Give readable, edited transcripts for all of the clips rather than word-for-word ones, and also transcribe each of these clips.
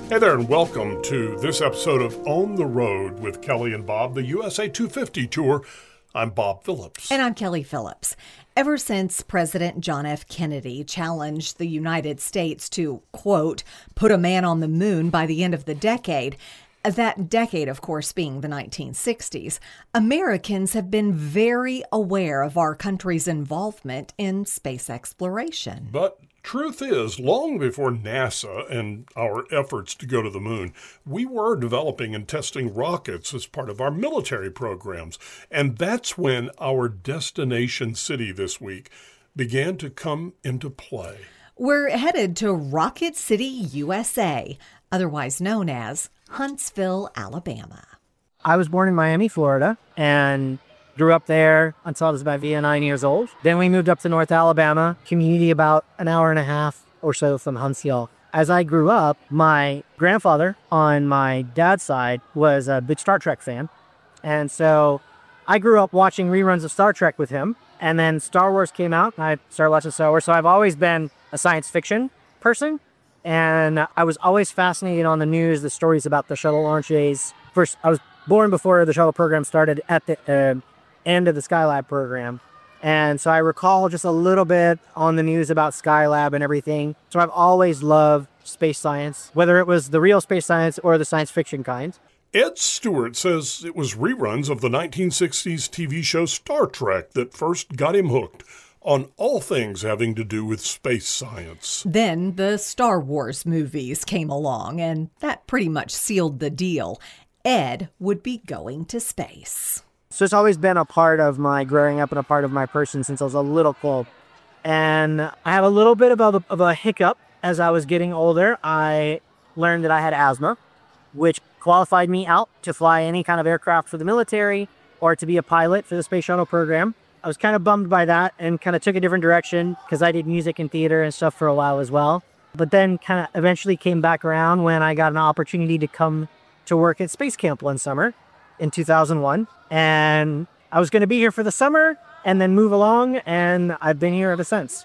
Hey there, and welcome to this episode of On the Road with Kelly and Bob, the USA 250 Tour. I'm Bob Phillips. And I'm Kelly Phillips. Ever since President John F. Kennedy challenged the United States to, quote, put a man on the moon by the end of the decade, that decade, of course, being the 1960s, Americans have been very aware of our country's involvement in space exploration. But truth is, long before NASA and our efforts to go to the moon, we were developing and testing rockets as part of our military programs. And that's when our destination city this week began to come into play. We're headed to Rocket City, USA, otherwise known as Huntsville, Alabama. I was born in Miami, Florida, and grew up there until I was about 9 years old. Then we moved up to North Alabama, community about an hour and a half or so from Huntsville. As I grew up, my grandfather on my dad's side was a big Star Trek fan. And so I grew up watching reruns of Star Trek with him. And then Star Wars came out, and I started watching Star Wars. So I've always been a science fiction person. And I was always fascinated on the news, the stories about the shuttle launches. First, I was born before the shuttle program started at the end of the Skylab program. And so I recall just a little bit on the news about Skylab and everything. So I've always loved space science, whether it was the real space science or the science fiction kind. Ed Stewart says it was reruns of the 1960s TV show Star Trek that first got him hooked on all things having to do with space science. Then the Star Wars movies came along, and that pretty much sealed the deal. Ed would be going to space. So it's always been a part of my growing up and a part of my person since I was a little kid. And I had a little bit of a hiccup as I was getting older. I learned that I had asthma, which qualified me out to fly any kind of aircraft for the military or to be a pilot for the space shuttle program. I was kind of bummed by that and kind of took a different direction because I did music and theater and stuff for a while as well. But then kind of eventually came back around when I got an opportunity to come to work at Space Camp one summer in 2001. And I was going to be here for the summer and then move along, and I've been here ever since.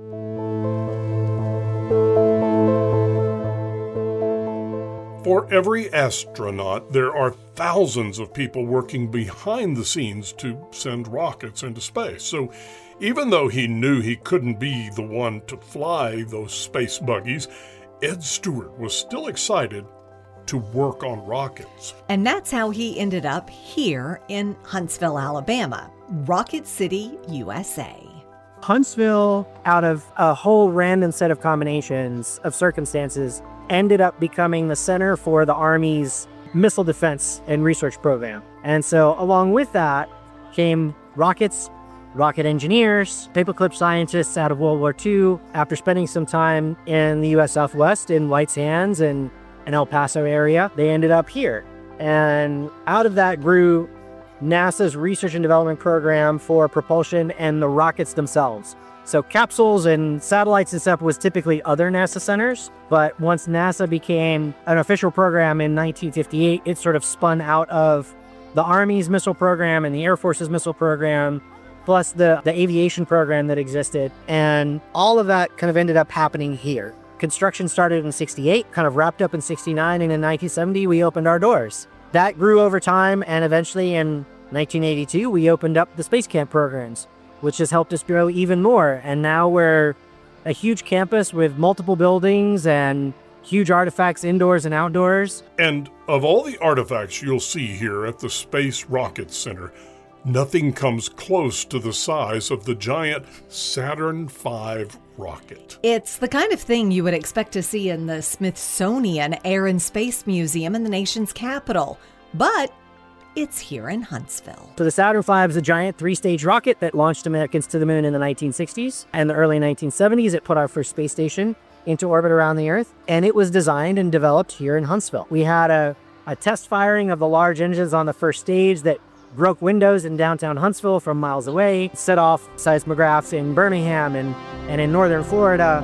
For every astronaut, there are thousands of people working behind the scenes to send rockets into space. So even though he knew he couldn't be the one to fly those space buggies, Ed Stewart was still excited to work on rockets. And that's how he ended up here in Huntsville, Alabama, Rocket City, USA. Huntsville, out of a whole random set of combinations of circumstances, ended up becoming the center for the Army's missile defense and research program. And so along with that came rockets, rocket engineers, paperclip scientists out of World War II. After spending some time in the U.S. Southwest in White Sands and an El Paso area, they ended up here. And out of that grew NASA's research and development program for propulsion and the rockets themselves. So capsules and satellites and stuff was typically other NASA centers, but once NASA became an official program in 1958, it sort of spun out of the Army's missile program and the Air Force's missile program, plus the aviation program that existed. And all of that kind of ended up happening here. Construction started in 68, kind of wrapped up in 69, and in 1970, we opened our doors. That grew over time, and eventually in 1982, we opened up the Space Camp programs, which has helped us grow even more. And now we're a huge campus with multiple buildings and huge artifacts indoors and outdoors. And of all the artifacts you'll see here at the Space Rocket Center, nothing comes close to the size of the giant Saturn V rocket. It's the kind of thing you would expect to see in the Smithsonian Air and Space Museum in the nation's capital. But it's here in Huntsville. So the Saturn V is a giant 3-stage rocket that launched Americans to the moon in the 1960s. And the early 1970s, it put our first space station into orbit around the Earth. And it was designed and developed here in Huntsville. We had a test firing of the large engines on the first stage that broke windows in downtown Huntsville from miles away, set off seismographs in Birmingham and in northern Florida.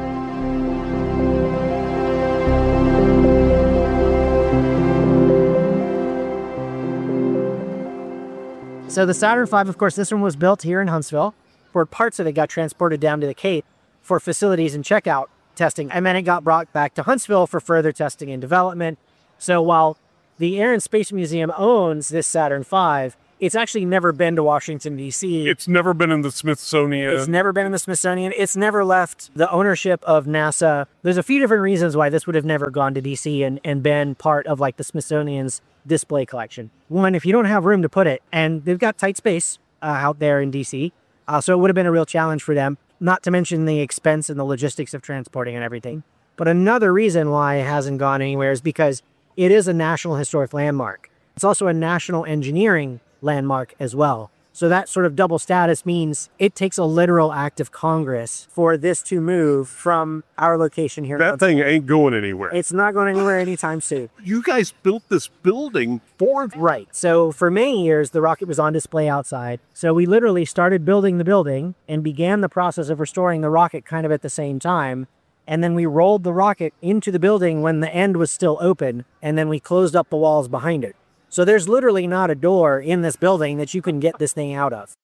So the Saturn V, of course, this one was built here in Huntsville, where parts of it got transported down to the Cape for facilities and checkout testing. And then it got brought back to Huntsville for further testing and development. So while the Air and Space Museum owns this Saturn V, it's actually never been to Washington, D.C. It's never been in the Smithsonian. It's never been in the Smithsonian. It's never left the ownership of NASA. There's a few different reasons why this would have never gone to D.C. and been part of like the Smithsonian's display collection. One, if you don't have room to put it, and they've got tight space out there in D.C., so it would have been a real challenge for them, not to mention the expense and the logistics of transporting and everything. But another reason why it hasn't gone anywhere is because it is a National Historic Landmark. It's also a National Engineering Landmark as well. So that sort of double status means it takes a literal act of Congress for this to move from our location here. That thing ain't going anywhere. It's not going anywhere anytime soon. You guys built this building for... Right. So for many years, the rocket was on display outside. So we literally started building the building and began the process of restoring the rocket kind of at the same time. And then we rolled the rocket into the building when the end was still open. And then we closed up the walls behind it. So there's literally not a door in this building that you can get this thing out of.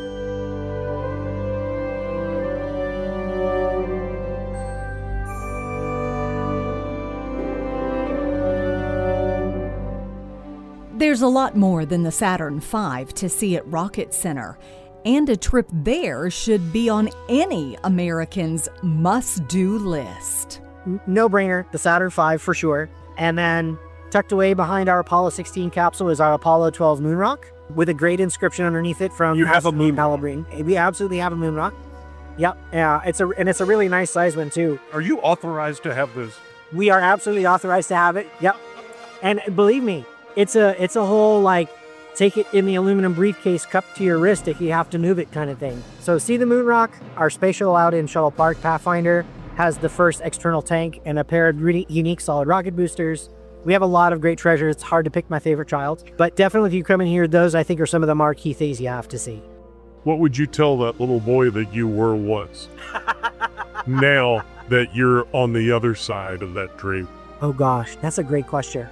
There's a lot more than the Saturn V to see at Rocket Center, and a trip there should be on any American's must-do list. No-brainer, the Saturn V for sure. And then tucked away behind our Apollo 16 capsule is our Apollo 12 moon rock with a great inscription underneath it from... You have a moon rock? We absolutely have a moon rock. Yep. Yeah, it's a really nice size one too. Are you authorized to have this? We are absolutely authorized to have it. Yep. And believe me, it's a whole like take it in the aluminum briefcase cupped to your wrist if you have to move it kind of thing. So see the moon rock, our space shuttle out in Shuttle Park Pathfinder has the first external tank and a pair of really unique solid rocket boosters. We have a lot of great treasure. It's hard to pick my favorite child, but definitely if you come in here, those I think are some of the marquee things you have to see. What would you tell that little boy that you were once? Now that you're on the other side of that dream? Oh gosh, that's a great question.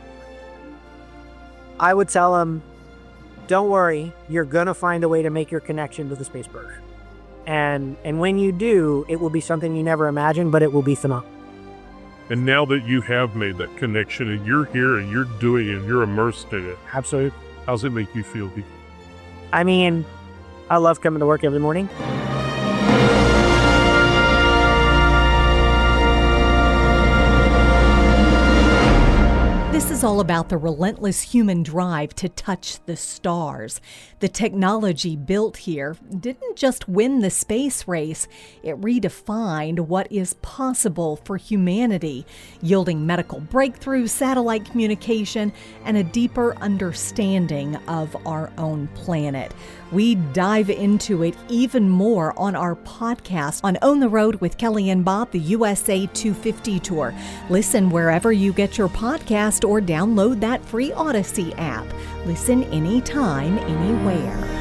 I would tell him, don't worry, you're gonna find a way to make your connection to the space program. And when you do, it will be something you never imagined, but it will be phenomenal. And now that you have made that connection and you're here and you're doing it and you're immersed in it. Absolutely. How's it make you feel, Pete? I mean, I love coming to work every morning. This is all about the relentless human drive to touch the stars. The technology built here didn't just win the space race, it redefined what is possible for humanity, yielding medical breakthroughs, satellite communication, and a deeper understanding of our own planet. We dive into it even more on our podcast on On the Road with Kelly and Bob, the USA 250 Tour. Listen wherever you get your podcast or download that free Odyssey app. Listen anytime, anywhere.